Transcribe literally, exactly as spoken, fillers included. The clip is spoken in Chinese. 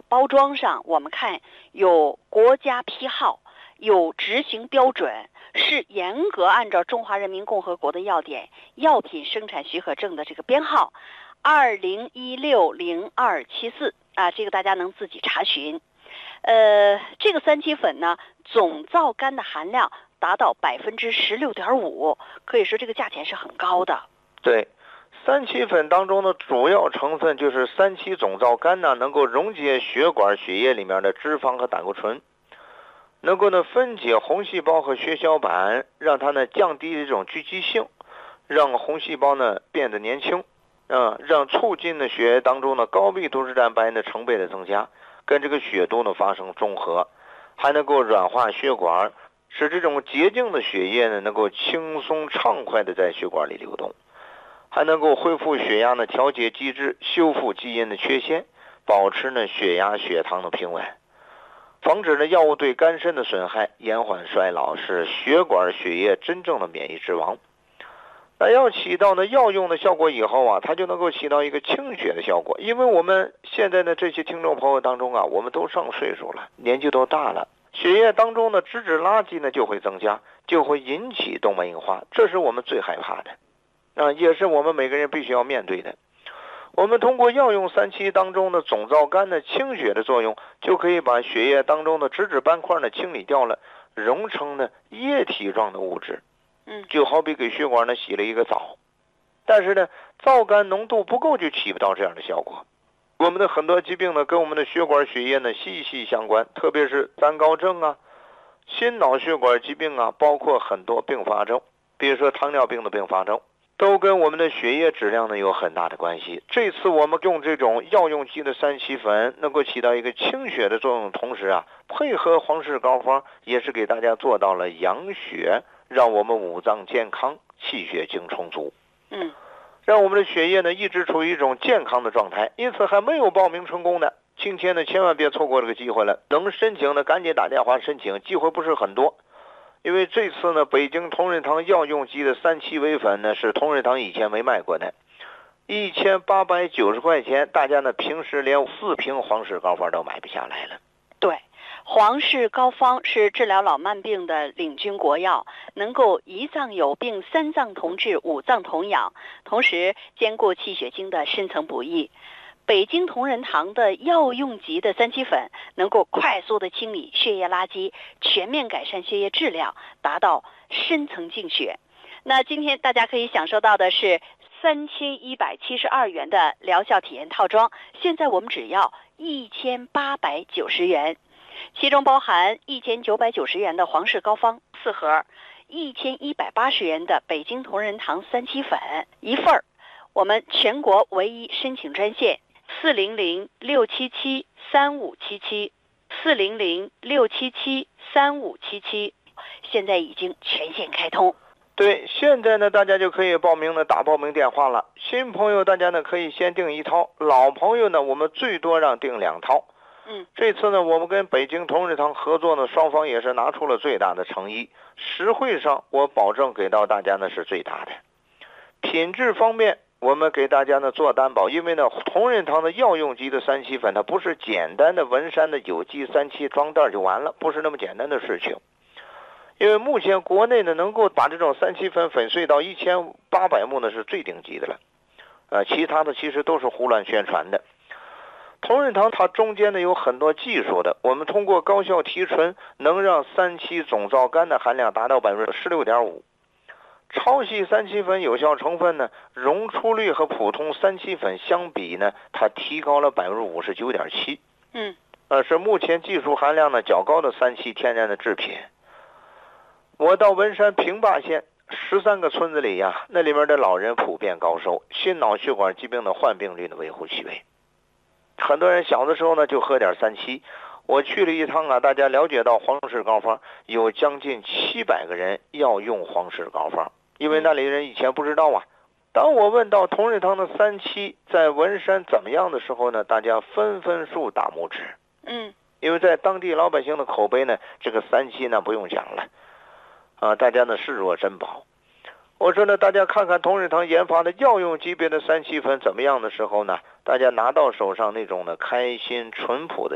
包装上我们看有国家批号，有执行标准，是严格按照中华人民共和国的药典药品生产许可证的这个编号二零一六零二七四啊，这个大家能自己查询。呃，这个三七粉呢，总皂苷的含量达到百分之十六点五，可以说这个价钱是很高的。 对，三七粉当中的主要成分就是三七总皂苷呢，能够溶解血管血液里面的脂肪和胆固醇，能够呢分解红细胞和血小板，让它呢降低这种聚集性，让红细胞呢变得年轻，啊，让促进呢血液当中的高密度脂蛋白呢成倍的增加，跟这个血毒呢发生中和，还能够软化血管，使这种洁净的血液呢能够轻松畅快的在血管里流动，还能够恢复血压的调节机制，修复基因的缺陷，保持呢血压血糖的平稳，防止呢药物对肝肾的损害，延缓衰老，是血管血液真正的免疫之王。那要起到呢药用的效果以后啊，它就能够起到一个清血的效果。因为我们现在的这些听众朋友当中啊，我们都上岁数了，年纪都大了，血液当中的脂质垃圾呢就会增加，就会引起动脉硬化，这是我们最害怕的啊，也是我们每个人必须要面对的。我们通过药用三七当中的总皂苷的清血的作用，就可以把血液当中的脂质斑块呢清理掉了，溶成呢液体状的物质。 嗯， 就好比给血管呢洗了一个澡，但是呢皂苷浓度不够就起不到这样的效果。我们的很多疾病呢跟我们的血管血液呢息息相关，特别是三高症啊、心脑血管疾病啊，包括很多并发症，比如说糖尿病的并发症，都跟我们的血液质量呢有很大的关系。这次我们用这种药用级的三七粉能够起到一个清血的作用，同时啊配合黄氏膏方也是给大家做到了养血，让我们五脏健康，气血精充足， 嗯， 让我们的血液呢一直处于一种健康的状态。因此还没有报名成功的，今天呢千万别错过这个机会了，能申请的赶紧打电话申请，机会不是很多。因为这次呢北京同仁堂药用级的三七微粉呢是同仁堂以前没卖过的，一千八百九十块钱，大家呢平时连四瓶黄氏膏方都买不下来了。 对，黄氏膏方是治疗老慢病的领军国药，能够一脏有病三脏同治，五脏同养，同时兼顾气血经的深层补益。北京同仁堂的药用级的三七粉能够快速的清理血液垃圾，全面改善血液质量，达到深层净血。那今天大家可以享受到的是三千一百七十二元的疗效体验套装，现在我们只要一千八百九十元，其中包含一千九百九十元的黄氏膏方四盒，一千一百八十元的北京同仁堂三七粉一份儿。我们全国唯一申请专线四零零六七七三五七七，四零零六七七三五七七，现在已经全线开通。 对，现在呢大家就可以报名呢，打报名电话了。新朋友大家呢可以先订一套，老朋友呢我们最多让订两套。 嗯， 这次呢我们跟北京同仁堂合作呢，双方也是拿出了最大的诚意，实惠上我保证给到大家呢是最大的。品质方面我们给大家呢做担保，因为呢同仁堂的药用级的三七粉它不是简单的文山的有机三七装袋就完了，不是那么简单的事情。因为目前国内呢能够把这种三七粉粉碎到一千八百目呢是最顶级的了，呃，其他的其实都是胡乱宣传的。同仁堂它中间呢有很多技术的，我们通过高效提纯能让三七总皂苷的含量达到百分之十六点五。超细三七粉有效成分呢，溶出率和普通三七粉相比呢，它提高了百分之五十九点七。 嗯， 呃，是目前技术含量呢较高的三七天然的制品。我到文山平坝县十三个村子里呀，那里面的老人普遍高寿，心脑血管疾病的患病率呢微乎其微。很多人小的时候呢就喝点三七。我去了一趟啊，大家了解到黄氏膏方有将近七百个人要用黄氏膏方，因为那里人以前不知道啊。当我问到同仁堂的三七在文山怎么样的时候呢，大家纷纷竖大拇指。 嗯， 因为在当地老百姓的口碑呢，这个三七呢不用讲了，啊，大家呢视若珍宝。我说呢，大家看看同仁堂研发的药用级别的三七粉怎么样的时候呢，大家拿到手上那种呢开心淳朴的